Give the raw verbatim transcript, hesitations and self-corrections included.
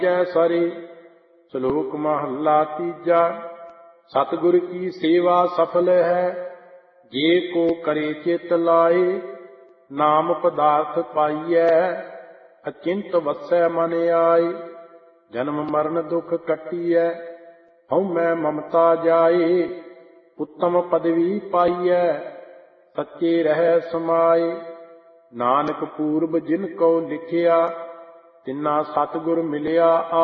ਜੈ ਸਰੀ। ਸ਼ਲੋਕ ਮਹੱਲਾ ਤੀਜਾ। ਸਤਿਗੁਰ ਕੀ ਸੇਵਾ ਸਫਲ ਹੈ, ਜੇ ਕੋ ਕਰੇ ਚਿਤ ਲਾਏ। ਨਾਮ ਪਦਾਰਥ ਪਾਈਐ, ਅਚਿੰਤ ਵਸੈ ਮਨ ਆਏ। ਜਨਮ ਮਰਨ ਦੁਖ ਕੱਟੀਐ, ਹਉਮੈ ਮਮਤਾ ਜਾਏ। ਉੱਤਮ ਪਦਵੀ ਪਾਈਐ, ਸੱਚੇ ਰਹਿ ਸਮਾਏ। ਨਾਨਕ ਪੂਰਬ ਜਿਨ ਕਉ ਲਿਖਿਆ, ਤਿਨਾ ਸਤਿਗੁਰ ਮਿਲਿਆ।